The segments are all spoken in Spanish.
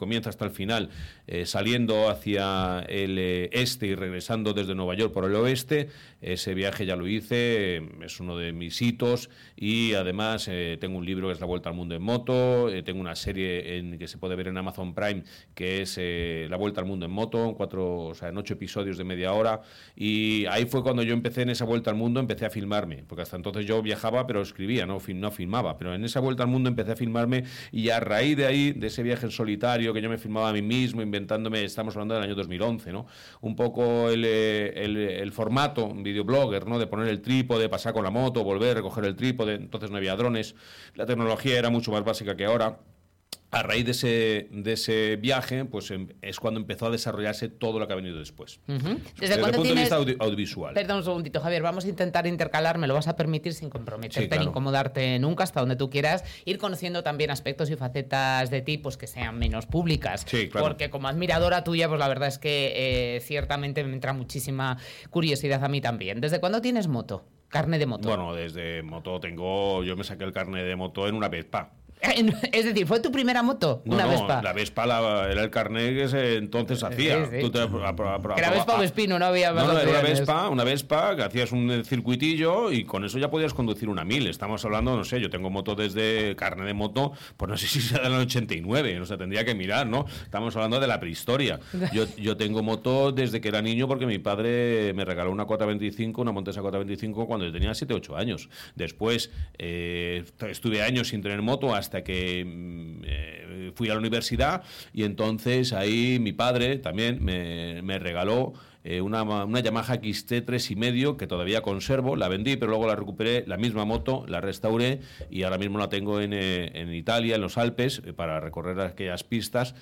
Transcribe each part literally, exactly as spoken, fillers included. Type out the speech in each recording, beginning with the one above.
comienza hasta el final, eh, saliendo hacia el eh, este y regresando desde Nueva York por el oeste. Ese viaje ya lo hice, eh, es uno de mis hitos, y además eh, tengo un libro que es La Vuelta al Mundo en Moto, eh, tengo una serie en, que se puede ver en Amazon Prime, que es eh, La Vuelta al Mundo en Moto, en cuatro, o sea, en ocho episodios de media hora, y ahí fue cuando yo empecé en esa Vuelta al Mundo, empecé a filmarme, porque hasta entonces yo viajaba pero escribía, no, no filmaba, pero en esa Vuelta al Mundo empecé a filmarme, y a raíz de ahí, de ese viaje en solitario, que yo me filmaba a mí mismo, inventándome, estamos hablando del año dos mil once, ¿no? Un poco el, el, el formato, un videoblogger, ¿no? De poner el trípode, pasar con la moto, volver, recoger el trípode, entonces no había drones, la tecnología era mucho más básica que ahora. A raíz de ese, de ese viaje, pues em, es cuando empezó a desarrollarse todo lo que ha venido después. Uh-huh. ¿Desde, Desde el punto tienes... de vista audio- audiovisual. Perdón un segundito, Javier, vamos a intentar intercalar, me lo vas a permitir sin comprometerte, Sí, claro. ni incomodarte nunca, hasta donde tú quieras, ir conociendo también aspectos y facetas de ti, pues que sean menos públicas. Sí, claro. Porque como admiradora tuya, pues la verdad es que eh, ciertamente me entra muchísima curiosidad a mí también. ¿Desde cuándo tienes moto? Carne de moto. Bueno, desde moto tengo... Yo me saqué el carnet de moto en una Vespa. Es decir, ¿fue tu primera moto? No, Una no, Vespa. la Vespa la, era el carnet que se entonces hacía. Sí, sí. Tú te, a, a, a, Que era Vespa o Vespino, no había... No, no, era una variantes. Vespa, una Vespa que hacías un circuitillo y con eso ya podías conducir una mil. Estamos hablando, no sé, yo tengo moto desde carne de moto, pues no sé si sea del ochenta y nueve, o sea, tendría que mirar, ¿no? Estamos hablando de la prehistoria. Yo, yo tengo moto desde que era niño porque mi padre me regaló una cuatro veinticinco, una Montesa cuatro veinticinco cuando yo tenía siete u ocho años. Después eh, estuve años sin tener moto hasta que Eh, fui a la universidad, y entonces ahí mi padre también me, me regaló eh, una, una Yamaha X T tres y medio que todavía conservo. La vendí pero luego la recuperé, la misma moto, la restauré, y ahora mismo la tengo en, eh, en Italia, en los Alpes, eh, para recorrer aquellas pistas.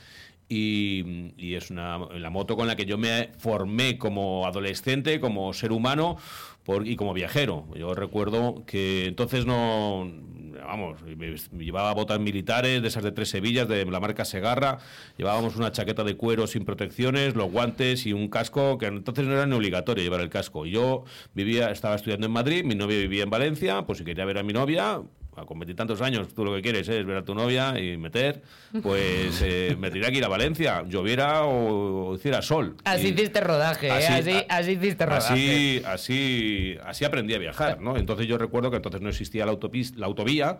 Y, y es una la moto con la que yo me formé como adolescente, como ser humano por, y como viajero. Yo recuerdo que entonces no, vamos, me, me llevaba botas militares de esas de tres Sevillas de la marca Segarra, llevábamos una chaqueta de cuero sin protecciones, los guantes y un casco, que entonces no era ni obligatorio llevar el casco. Y yo vivía, estaba estudiando en Madrid, mi novia vivía en Valencia, pues si quería ver a mi novia, con veintitantos años, tú lo que quieres es ver a tu novia y meter, pues eh, me tendría que ir a Valencia, lloviera o, o hiciera sol. Así y hiciste rodaje, ¿eh? así, así, así hiciste rodaje. Así, así, así aprendí a viajar, ¿no? Entonces yo recuerdo que entonces no existía la, autopista, la autovía,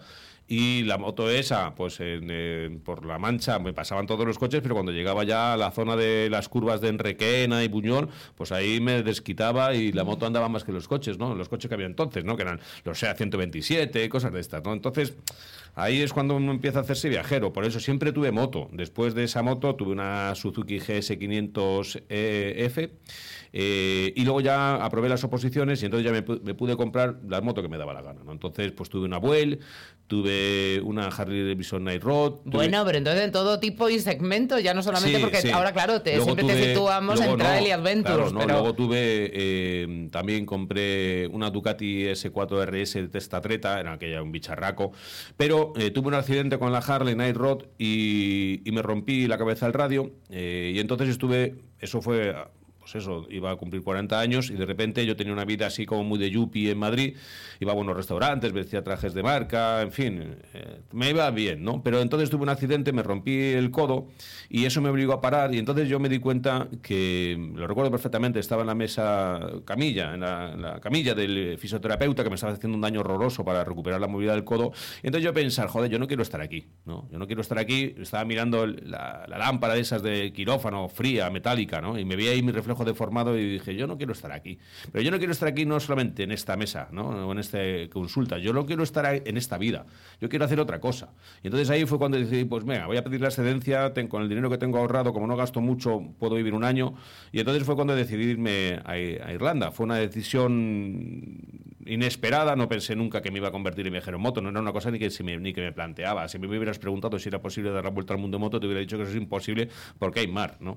y la moto esa, pues en, en, por La Mancha me pasaban todos los coches, pero cuando llegaba ya a la zona de las curvas de Enrequena y Buñol, pues ahí me desquitaba y la moto andaba más que los coches, ¿no? Los coches que había entonces, ¿no? Que eran los SEAT ciento veintisiete, cosas de estas, ¿no? Entonces, ahí es cuando uno empieza a hacerse viajero. Por eso siempre tuve moto. Después de esa moto tuve una Suzuki G S quinientos F, eh, y luego ya aprobé las oposiciones y entonces ya me, me pude comprar la moto que me daba la gana, ¿no? Entonces, pues tuve una Buell, tuve una Harley Davidson Night Rod. Tuve... Bueno, pero entonces en todo tipo y segmento, ya no solamente Sí, porque sí. ahora, claro, te, siempre tuve, te situamos luego en no, Trail y Adventures. Claro, no, pero... luego tuve, eh, también compré una Ducati S cuatro R S de Testatreta, era aquella un bicharraco, pero eh, tuve un accidente con la Harley Night Rod y, y me rompí la cabeza del radio, eh, y entonces estuve, eso fue... Pues eso, iba a cumplir cuarenta años y de repente yo tenía una vida así como muy de yuppie en Madrid, iba a buenos restaurantes, vestía trajes de marca, en fin, eh, me iba bien, ¿no? Pero entonces tuve un accidente, me rompí el codo y eso me obligó a parar, y entonces yo me di cuenta que, lo recuerdo perfectamente, estaba en la mesa camilla, en la, en la camilla del fisioterapeuta que me estaba haciendo un daño horroroso para recuperar la movilidad del codo, y entonces yo pensar, joder, yo no quiero estar aquí, ¿no? Yo no quiero estar aquí, estaba mirando la, la lámpara de esas de quirófano, fría, metálica, ¿no? Y me veía ahí mi reflejo deformado y dije, yo no quiero estar aquí. Pero yo no quiero estar aquí no solamente en esta mesa, ¿no? O en esta consulta, yo no quiero estar en esta vida, yo quiero hacer otra cosa. Y entonces ahí fue cuando decidí, pues venga, voy a pedir la excedencia, ten, con el dinero que tengo ahorrado, como no gasto mucho, puedo vivir un año. Y entonces fue cuando decidí irme a, a Irlanda. Fue una decisión inesperada, no pensé nunca que me iba a convertir en viajero en moto, no era una cosa ni que, se me, ni que me planteaba. Si me hubieras preguntado si era posible dar la vuelta al mundo en moto, te hubiera dicho que eso es imposible porque hay mar, ¿no?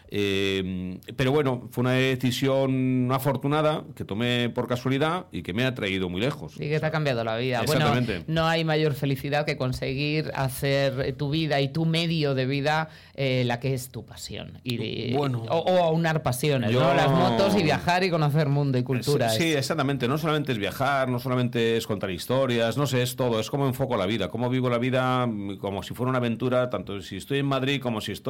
Eh, pero bueno, fue una decisión afortunada que tomé por casualidad y que me ha traído muy lejos. Y que te ha cambiado la vida. Exactamente. Bueno, no hay mayor felicidad que conseguir hacer tu vida y tu medio de vida eh, la que es tu pasión. Y, bueno, o, o aunar pasiones, yo... ¿no? Las motos y viajar y conocer mundo y culturas. Sí, sí, exactamente. No solamente es viajar, no solamente es contar historias, no sé, es todo. Es como enfoco la vida, cómo vivo la vida como si fuera una aventura, tanto si estoy en Madrid como si estoy